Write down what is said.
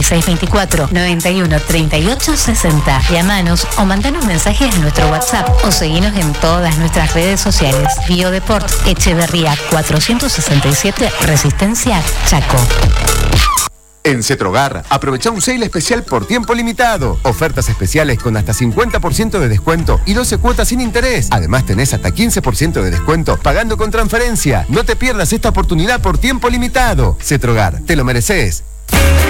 2624 91 38 60. Llamanos o mandanos mensajes a nuestro WhatsApp o seguinos en todas nuestras redes sociales. Biodeport Echeverría 467 Resistencia, Chaco. En Cetrogar, aprovecha un sale especial por tiempo limitado. Ofertas especiales con hasta 50% de descuento y 12 cuotas sin interés. Además tenés hasta 15% de descuento pagando con transferencia. No te pierdas esta oportunidad por tiempo limitado. Cetrogar, te lo mereces.